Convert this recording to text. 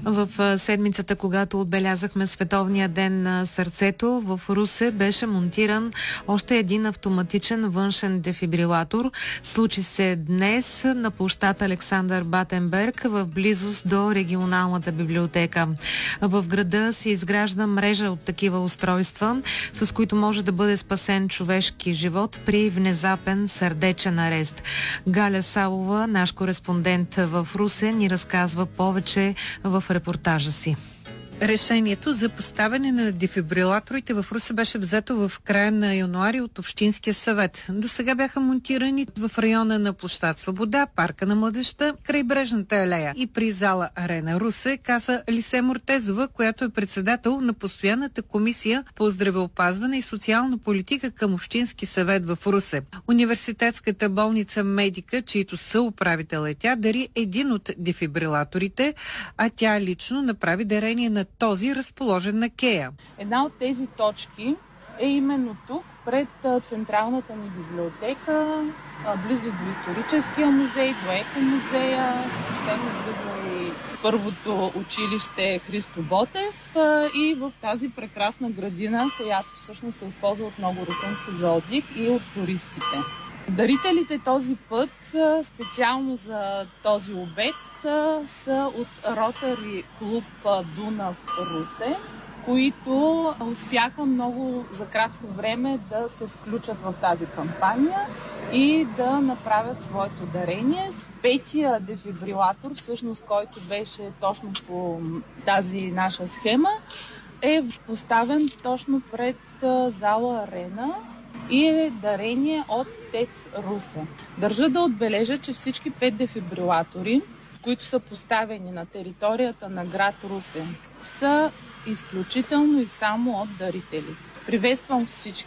В седмицата, когато отбелязахме Световния ден на сърцето, в Русе беше монтиран още един автоматичен външен дефибрилатор. Случи се днес на площад Александър Батенберг в близост до регионалната библиотека. В града се изгражда мрежа от такива устройства, с които може да бъде спасен човешки живот при внезапен сърдечен арест. Галя Савова, наш кореспондент в Русе, ни разказва повече в репортажа си. Решението за поставяне на дефибрилаторите в Русе беше взето в края на януари от Общинския съвет. До сега бяха монтирани в района на площад Свобода, Парка на младежта, крайбрежната алея и при зала Арена Русе, каза Лисе Мортезова, която е председател на постоянната комисия по здравеопазване и социална политика към Общински съвет в Русе. Университетската болница Медика, чието съуправител е тя, дари един от дефибрилаторите, а тя лично направи дарение на този, разположен на Кея. Една от тези точки е именно тук, пред Централната ни библиотека, близо до Историческия музей, до Екомузея, съвсем близо и първото училище Христо Ботев и в тази прекрасна градина, която всъщност се използва от много русенци за отдих и от туристите. Дарителите този път, специално за този обект, са от Ротари клуб Дунав Русе, които успяха много за кратко време да се включат в тази кампания и да направят своето дарение. Петия дефибрилатор, всъщност, който беше точно по тази наша схема, е поставен точно пред зала Арена и е дарение от ТЕЦ Русе. Държа да отбележа, че всички 5 дефибрилатори, които са поставени на територията на град Русе, са изключително и само от дарители. Приветствам всички